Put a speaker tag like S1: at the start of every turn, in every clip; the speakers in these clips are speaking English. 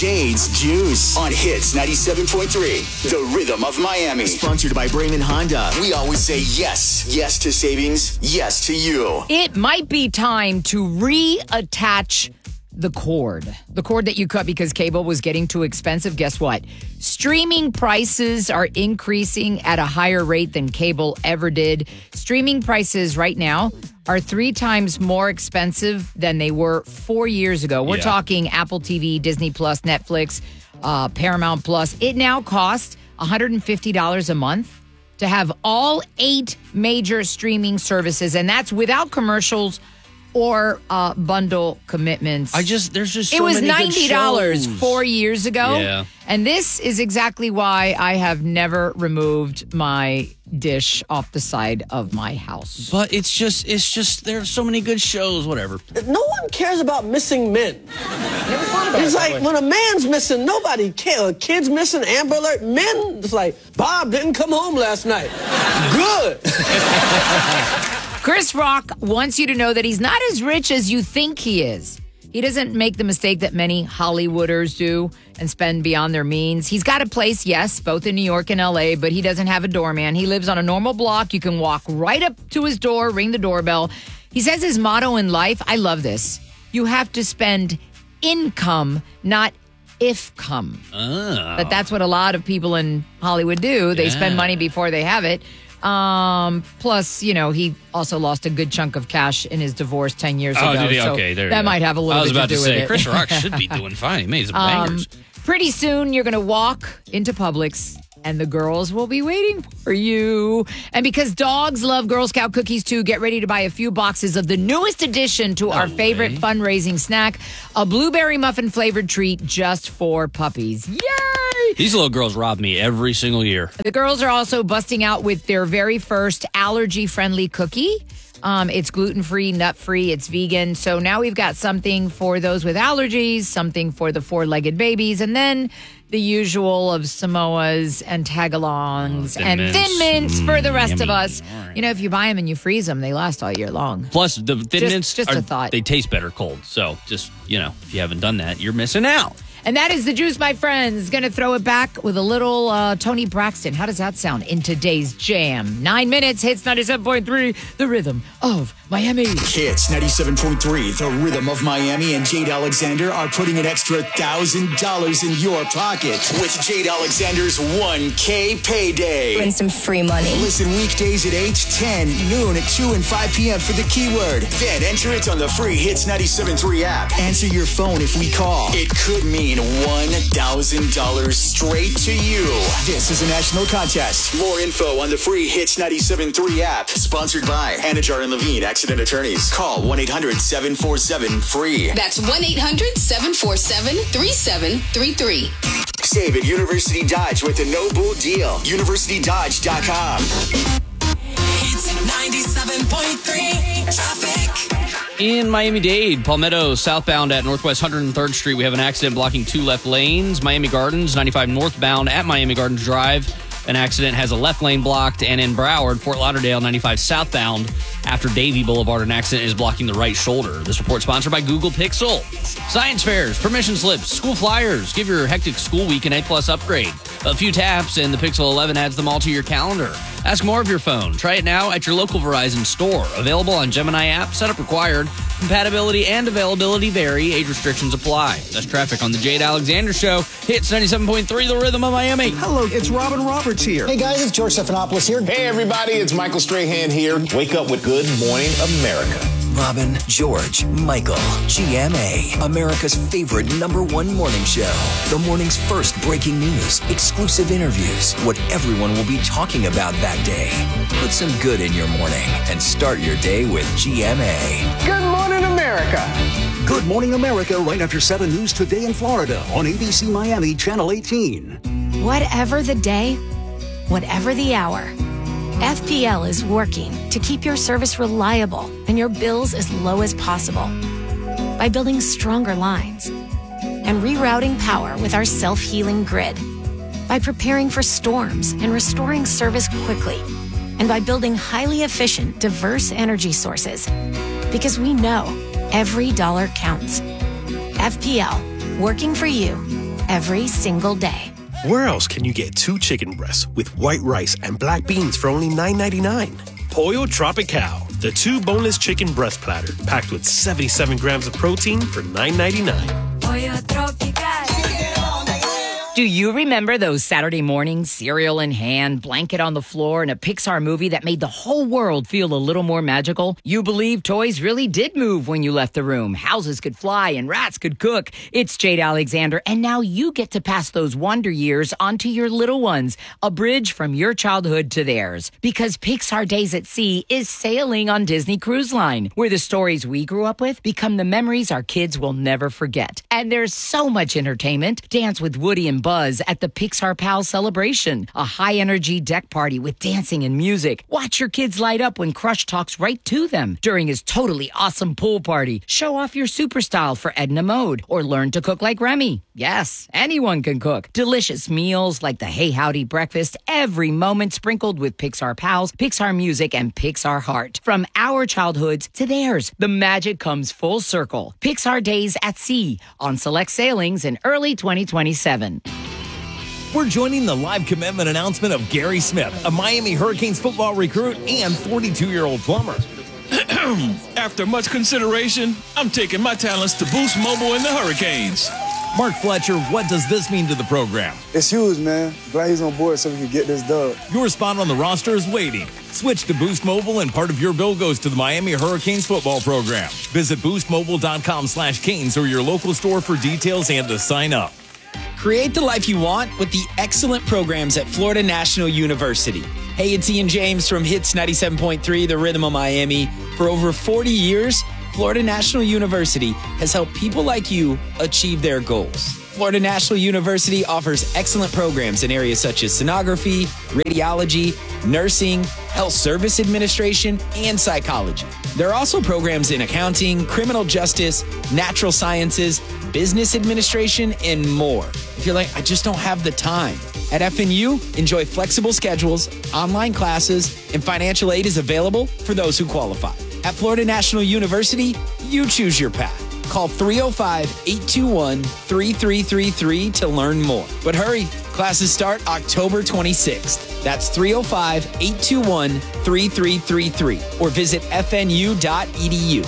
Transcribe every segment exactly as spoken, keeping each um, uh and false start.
S1: Jade's Juice on Hits ninety-seven point three, the rhythm of Miami. Sponsored by Brayman Honda. We always say yes. Yes to savings. Yes to you.
S2: It might be time to reattach the cord. The cord that you cut because cable was getting too expensive. Guess what? Streaming prices are increasing at a higher rate than cable ever did. Streaming prices right now are three times more expensive than they were four years ago. We're
S3: Yeah.
S2: talking Apple T V, Disney Plus, Netflix, uh, Paramount Plus. It now costs one hundred fifty dollars a month to have all eight major streaming services, and that's without commercials or uh, bundle commitments.
S3: I just, there's just so
S2: it was
S3: many good
S2: ninety dollars
S3: shows.
S2: four years ago.
S3: Yeah.
S2: And this is exactly why I have never removed my dish off the side of my house.
S3: But it's just, it's just, there's so many good shows, whatever.
S4: No one cares about missing men.
S5: Never thought about
S4: It's
S5: it
S4: like
S5: that way.
S4: when a man's missing, nobody cares. A kid's missing, Amber Alert. Men, it's like, Bob didn't come home last night. Good.
S2: Chris Rock wants you to know that he's not as rich as you think he is. He doesn't make the mistake that many Hollywooders do and spend beyond their means. He's got a place, yes, both in New York and L A, but he doesn't have a doorman. He lives on a normal block. You can walk right up to his door, ring the doorbell. He says his motto in life, I love this, you have to spend income, not if come.
S3: Oh.
S2: But that's what a lot of people in Hollywood do. They
S3: Yeah.
S2: spend money before they have it. Um, plus, you know, he also lost a good chunk of cash in his divorce ten years
S3: Oh,
S2: ago.
S3: did he?
S2: So
S3: Okay, there you
S2: that
S3: go.
S2: might have a little
S3: I was
S2: bit
S3: about
S2: to
S3: to,
S2: do
S3: say,
S2: with it.
S3: Chris Rock should be doing fine. He made some bangers.
S2: Pretty soon, you're going to walk into Publix and the girls will be waiting for you. And because dogs love Girl Scout cookies too, get ready to buy a few boxes of the newest addition to our favorite
S3: way.
S2: fundraising snack, a blueberry muffin flavored treat just for puppies. Yay!
S3: These little girls rob me every single year.
S2: The girls are also busting out with their very first allergy-friendly cookie. Um, it's gluten-free, nut-free, it's vegan. So now we've got something for those with allergies, something for the four-legged babies, and then the usual of Samoas and tagalongs
S3: Oh, Thin
S2: and
S3: Mints.
S2: Thin Mints for the rest of
S3: yummy.
S2: us.
S3: All right.
S2: You know, if you buy them and you freeze them, they last all year long.
S3: Plus, the Thin
S2: Just-
S3: Mints,
S2: just
S3: are,
S2: a thought.
S3: they taste better cold. So just, you know, if you haven't done that, you're missing out.
S2: And that is the juice, my friends. Going to throw it back with a little uh, Tony Braxton. How does that sound in today's jam? Nine minutes, hits ninety-seven point three, the rhythm of Miami.
S1: Hits ninety-seven point three, the rhythm of Miami, and Jade Alexander are putting an extra one thousand dollars in your pocket with Jade Alexander's one K payday.
S6: Win some free money.
S1: Listen weekdays at eight, ten, noon, at two, and five p.m. for the keyword. Then enter it on the free Hits ninety-seven point three app. Answer your phone if we call. It could mean one thousand dollars straight to you. This is a national contest. More info on the free Hits ninety-seven point three app. Sponsored by Anajar and Levine Accident Attorneys. Call one eight hundred seven four seven free.
S7: That's one eight hundred seven four seven three seven three three.
S1: Save at University Dodge with a no bull deal. university dodge dot com.
S8: Hits ninety-seven point three traffic.
S3: In Miami-Dade, Palmetto southbound at Northwest one hundred third Street, we have an accident blocking two left lanes. Miami Gardens, ninety-five northbound at Miami Gardens Drive, an accident has a left lane blocked. And in Broward, Fort Lauderdale, ninety-five southbound after Davie Boulevard, an accident is blocking the right shoulder. This report sponsored by Google Pixel. Science fairs, permission slips, school flyers. Give your hectic school week an A-plus upgrade. A few taps and the Pixel eleven adds them all to your calendar. Ask more of your phone. Try it now at your local Verizon store. Available on Gemini app. Setup required. Compatibility and availability vary. Age restrictions apply. That's traffic on the Jade Alexander Show. Hits ninety-seven point three, the rhythm of Miami.
S9: Hello, it's Robin Roberts here.
S10: Hey guys, it's George Stephanopoulos here.
S11: Hey everybody, it's Michael Strahan here. Wake up with Good Morning America.
S12: Robin, George, Michael, G M A, America's favorite number one morning show. The morning's first breaking news, exclusive interviews, what everyone will be talking about that day. Put some good in your morning and start your day with G M A.
S9: Good morning, America.
S13: Good Morning America, right after seven News Today in Florida on A B C Miami Channel eighteen.
S14: Whatever the day, whatever the hour, F P L is working to keep your service reliable and your bills as low as possible by building stronger lines and rerouting power with our self-healing grid, by preparing for storms and restoring service quickly, and by building highly efficient, diverse energy sources. Because we know every dollar counts. F P L, working for you every single day.
S5: Where else can you get two chicken breasts with white rice and black beans for only nine ninety-nine? Pollo Tropical, the two boneless chicken breast platter, packed with seventy-seven grams of protein for nine ninety-nine.
S8: Pollo Tropical.
S2: Do you remember those Saturday mornings, cereal in hand, blanket on the floor, and a Pixar movie that made the whole world feel a little more magical? You believe toys really did move when you left the room. Houses could fly and rats could cook. It's Jade Alexander, and now you get to pass those wonder years onto your little ones, a bridge from your childhood to theirs. Because Pixar Days at Sea is sailing on Disney Cruise Line, where the stories we grew up with become the memories our kids will never forget. And there's so much entertainment. Dance with Woody and Buzz at the Pixar Pal Celebration, a high-energy deck party with dancing and music. Watch your kids light up when Crush talks right to them during his totally awesome pool party. Show off your super style for Edna Mode, or learn to cook like Remy. Yes, anyone can cook. Delicious meals like the Hey Howdy breakfast, every moment sprinkled with Pixar Pals, Pixar music, and Pixar heart. From our childhoods to theirs, the magic comes full circle. Pixar Days at Sea on select sailings in early twenty twenty-seven.
S6: We're joining the live commitment announcement of Gary Smith, a Miami Hurricanes football recruit and forty-two-year-old plumber.
S10: After much consideration, I'm taking my talents to Boost Mobile and the Hurricanes.
S6: Mark Fletcher, what does this mean to the program?
S15: It's huge, man. Glad he's on board so we can get this dub.
S6: Your spot on the roster is waiting. Switch to Boost Mobile and part of your bill goes to the Miami Hurricanes football program. Visit boostmobile.com slash Canes or your local store for details and to sign up.
S16: Create the life you want with the excellent programs at Florida National University. Hey, it's Ian James from Hits ninety-seven point three, The Rhythm of Miami. For over forty years, Florida National University has helped people like you achieve their goals. Florida National University offers excellent programs in areas such as sonography, radiology, nursing, health service administration, and psychology. There are also programs in accounting, criminal justice, natural sciences, business administration, and more. If you're like, I just don't have the time. At F N U, enjoy flexible schedules, online classes, and financial aid is available for those who qualify. At Florida National University, you choose your path. Call three oh five, eight two one, three three three three to learn more. But hurry, classes start October twenty-sixth. That's three oh five, eight two one, three three three three or visit f n u dot e d u.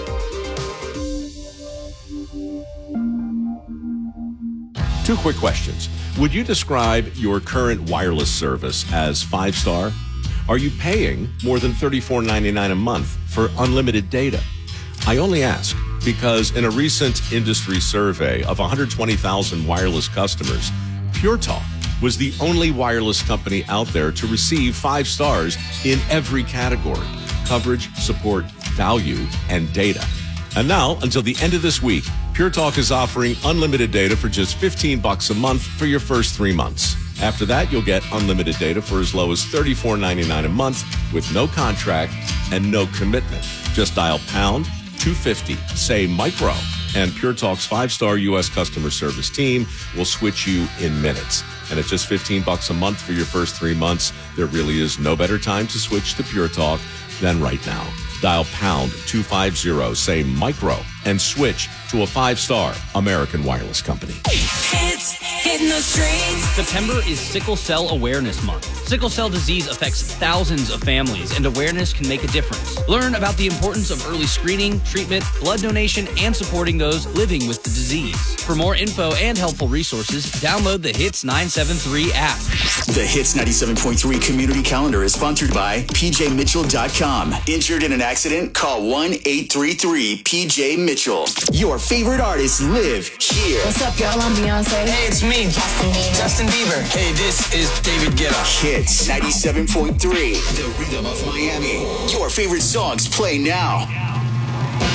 S17: Two quick questions. Would you describe your current wireless service as five-star? Are you paying more than thirty-four ninety-nine a month for unlimited data? I only ask because in a recent industry survey of one hundred twenty thousand wireless customers, Pure Talk was the only wireless company out there to receive five stars in every category: coverage, support, value, and data. And now, until the end of this week, Pure Talk is offering unlimited data for just fifteen bucks a month for your first three months. After that, you'll get unlimited data for as low as thirty-four ninety-nine a month with no contract and no commitment. Just dial pound two fifty, say micro, and Pure Talk's five-star U S customer service team will switch you in minutes. And at just fifteen bucks a month for your first three months, there really is no better time to switch to Pure Talk than right now. Dial pound two fifty, say micro, and switch to a five-star American wireless company.
S8: Hits hitting the streets.
S3: September is Sickle Cell Awareness Month. Sickle cell disease affects thousands of families, and awareness can make a difference. Learn about the importance of early screening, treatment, blood donation, and supporting those living with the disease. For more info and helpful resources, download the Hits nine seven three app.
S1: The Hits ninety-seven point three community calendar is sponsored by P J Mitchell dot com. Injured in an accident? Call one eight three three P J Mitchell. Your favorite artists live here.
S8: What's up, y'all? I'm Beyonce. Hey, it's me, Justin Bieber. Justin Bieber. Hey, this is David Guetta.
S1: Hits ninety-seven point three, the rhythm of Miami. Your favorite songs play now.